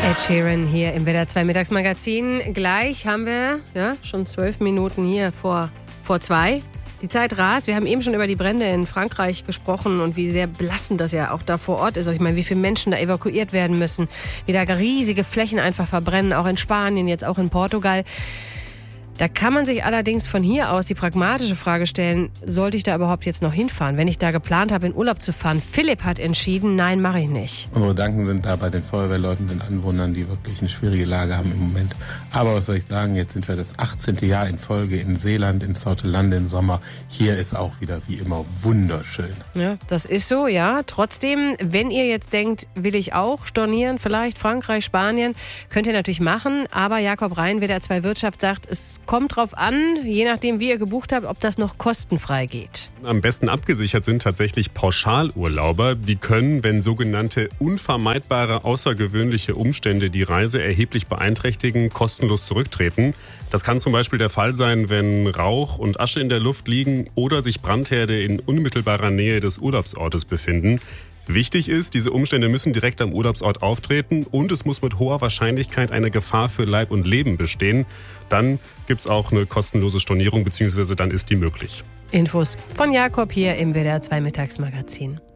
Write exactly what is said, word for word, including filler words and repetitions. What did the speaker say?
Ed Sheeran hier im W D R zwei Mittagsmagazin. Gleich haben wir ja, schon zwölf Minuten hier vor, vor zwei. Die Zeit rast. Wir haben eben schon über die Brände in Frankreich gesprochen und wie sehr belastend das ja auch da vor Ort ist. Also ich meine, wie viele Menschen da evakuiert werden müssen. Wie da riesige Flächen einfach verbrennen. Auch in Spanien, jetzt auch in Portugal. Da kann man sich allerdings von hier aus die pragmatische Frage stellen, sollte ich da überhaupt jetzt noch hinfahren, wenn ich da geplant habe, in Urlaub zu fahren? Philipp hat entschieden, nein, mache ich nicht. Unsere Gedanken sind da bei den Feuerwehrleuten, den Anwohnern, die wirklich eine schwierige Lage haben im Moment. Aber was soll ich sagen, jetzt sind wir das achtzehnte Jahr in Folge in Seeland, in Sautelande im Sommer. Hier ist auch wieder wie immer wunderschön. Ja, das ist so, ja. Trotzdem, wenn ihr jetzt denkt, will ich auch stornieren, vielleicht Frankreich, Spanien, könnt ihr natürlich machen. Aber Jakob Rhein, W D R zwei Wirtschaft, sagt, es kommt drauf an, je nachdem, wie ihr gebucht habt, ob das noch kostenfrei geht. Am besten abgesichert sind tatsächlich Pauschalurlauber. Die können, wenn sogenannte unvermeidbare außergewöhnliche Umstände die Reise erheblich beeinträchtigen, kostenlos zurücktreten. Das kann zum Beispiel der Fall sein, wenn Rauch und Asche in der Luft liegen oder sich Brandherde in unmittelbarer Nähe des Urlaubsortes befinden. Wichtig ist, diese Umstände müssen direkt am Urlaubsort auftreten und es muss mit hoher Wahrscheinlichkeit eine Gefahr für Leib und Leben bestehen. Dann gibt's auch eine kostenlose Stornierung, beziehungsweise dann ist die möglich. Infos von Jakob hier im W D R zwei Mittagsmagazin.